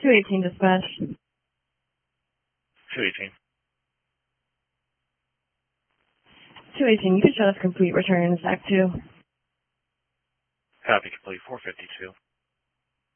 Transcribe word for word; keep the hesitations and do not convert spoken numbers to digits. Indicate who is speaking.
Speaker 1: two eighteen dispatch.
Speaker 2: two eighteen.
Speaker 1: two eighteen, you can shut us complete, return in S A C two.
Speaker 2: Copy complete, four fifty-two.